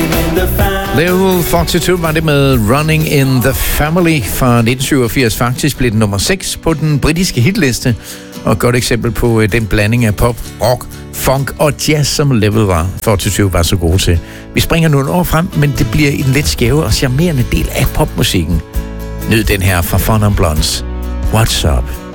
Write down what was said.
Level 42 var det med Running in the Family fra 1987. Faktisk blev den nummer 6 på den britiske hitliste. Og et godt eksempel på den blanding af pop, rock, funk og jazz, som Level var 42 var så god til. Vi springer nogle år frem, men det bliver en lidt skæve og charmerende del af popmusikken. Nyd den her fra Fun and Blondes. What's Up?